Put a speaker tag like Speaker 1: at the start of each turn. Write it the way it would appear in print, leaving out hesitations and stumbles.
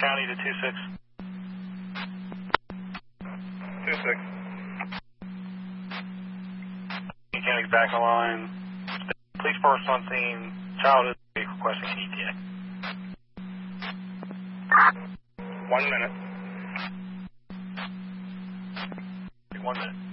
Speaker 1: County to 26.
Speaker 2: 26.
Speaker 1: County's back online. Police force on scene. Child is requesting an ETA.
Speaker 2: 1 minute.
Speaker 1: 1 minute.